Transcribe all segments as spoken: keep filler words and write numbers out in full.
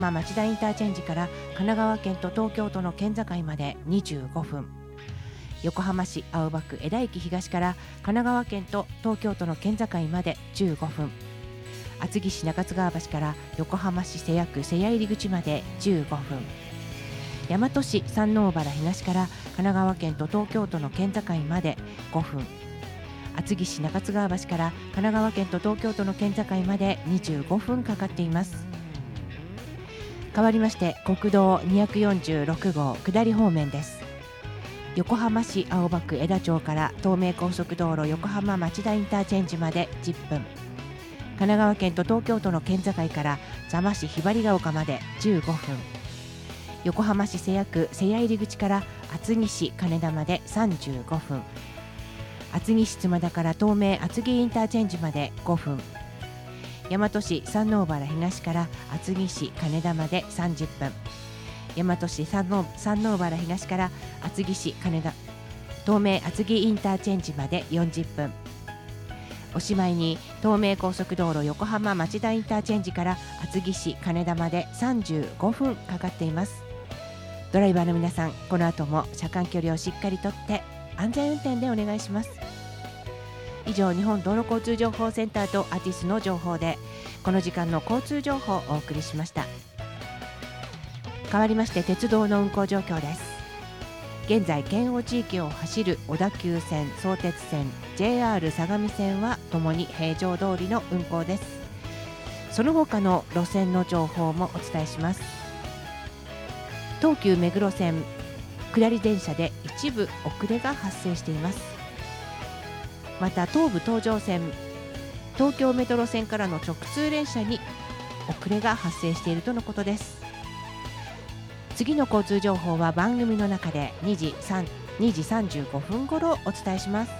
まあ、町田インターチェンジから神奈川県と東京都の県境までにじゅうごふん、横浜市青葉区江田駅東から神奈川県と東京都の県境までじゅうごふん、厚木市中津川橋から横浜市瀬谷区瀬谷入口までじゅうごふん、大和市山王原東から神奈川県と東京都の県境までごふん、厚木市中津川橋から神奈川県と東京都の県境までにじゅうごふんかかっています。変わりまして国道にひゃくよんじゅうろくごう下り方面です。横浜市青葉区江田町から東名高速道路横浜町田インターチェンジまでじゅっぷん、神奈川県と東京都の県境から座間市ひばりが丘までじゅうごふん、横浜市瀬谷区瀬谷入口から厚木市金田までさんじゅうごふん、厚木市妻田から東名厚木インターチェンジまでごふん、大和市山王原東から厚木市金田までさんじゅっぷん、大和市山王山王原東から厚木市金田東名厚木インターチェンジまでよんじゅっぷん、おしまいに東名高速道路横浜町田インターチェンジから厚木市金田までさんじゅうごふんかかっています。ドライバーの皆さん、この後も車間距離をしっかりとって安全運転でお願いします。以上、日本道路交通情報センターとアティスの情報でこの時間の交通情報をお送りしました。変わりまして鉄道の運行状況です。現在県央地域を走る小田急線、相鉄線、 ジェイアール 相模線はともに平常通りの運行です。その他の路線の情報もお伝えします。東急目黒線下り電車で一部遅れが発生しています。また東武東上線、東京メトロ線からの直通電車に遅れが発生しているとのことです。次の交通情報は番組の中でにじさんじゅうごふん頃お伝えします。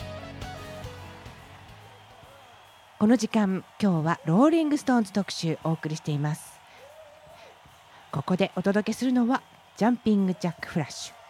この時間、今日はローリングストーンズ特集をお送りしています。ここでお届けするのはジャンピングジャックフラッシュ。